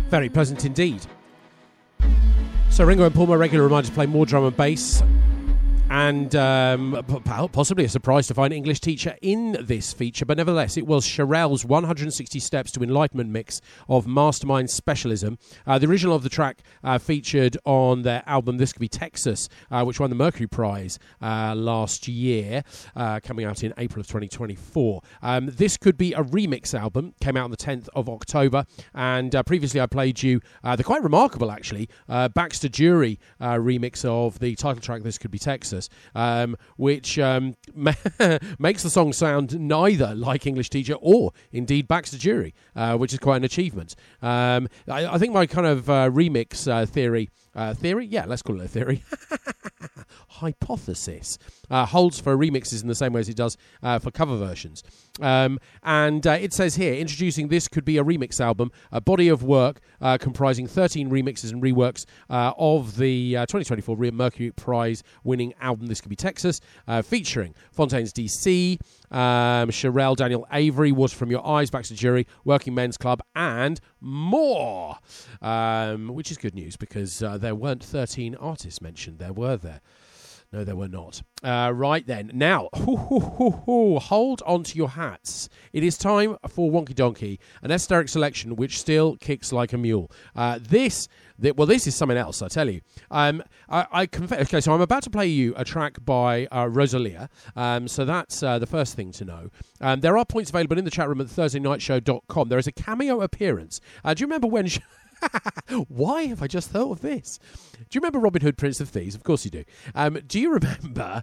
Very pleasant indeed. So Ringo and Paul, my regular reminder to play more drum and bass. And possibly a surprise to find an English teacher in this feature, but nevertheless, it was Cherelle's 160 Steps to Enlightenment mix of Mastermind Specialism. The original of the track featured on their album This Could Be Texas, which won the Mercury Prize last year, coming out in April of 2024. This Could Be a Remix album, came out on the 10th of October, and previously I played you the quite remarkable, actually, Baxter Jury remix of the title track This Could Be Texas. Which makes the song sound neither like English Teacher or indeed Baxter Jury, which is quite an achievement. I think my kind of remix theory, yeah, let's call it a theory, hypothesis, holds for remixes in the same way as it does for cover versions. And it says here, introducing This Could Be a Remix album, a body of work comprising 13 remixes and reworks of the 2024 Mercury Prize winning album This Could Be Texas, featuring Fontaines DC, Cherelle, Daniel Avery, Water From Your Eyes, Baxter Jury, Working Men's Club, and more. Which is good news because there weren't 13 artists mentioned there, were there? No, there were not. Right then. Now, hold on to your hats. It is time for Wonky Donkey, an esoteric selection which still kicks like a mule. This is something else, I tell you. I confess. Okay, so I'm about to play you a track by Rosalia. So that's the first thing to know. There are points available in the chat room at ThursdayNightShow.com. There is a cameo appearance. Do you remember when... Why have I just thought of this? Do you remember Robin Hood, Prince of Thieves? Of course you do. Do you remember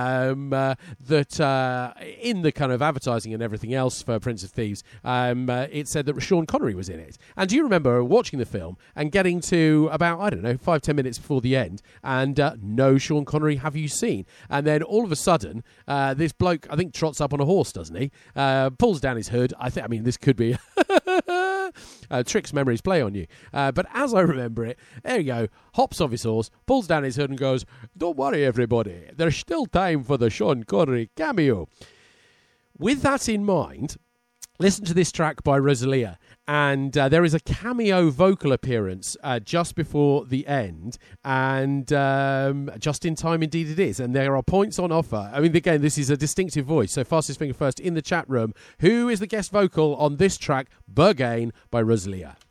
that in the kind of advertising and everything else for Prince of Thieves, it said that Sean Connery was in it? And do you remember watching the film and getting to about, 5-10 minutes before the end, and no Sean Connery have you seen? And then all of a sudden, this bloke, I think, trots up on a horse, doesn't he? Pulls down his hood. This could be... tricks memories play on you. But as I remember it, there you go, hops off his horse, pulls down his hood and goes, "Don't worry, everybody, there's still time for the Sean Connery cameo." With that in mind, listen to this track by Rosalia. And there is a cameo vocal appearance just before the end. And just in time, indeed, it is. And there are points on offer. I mean, again, this is a distinctive voice. So fastest finger first in the chat room. Who is the guest vocal on this track, Berghain by Rosalia?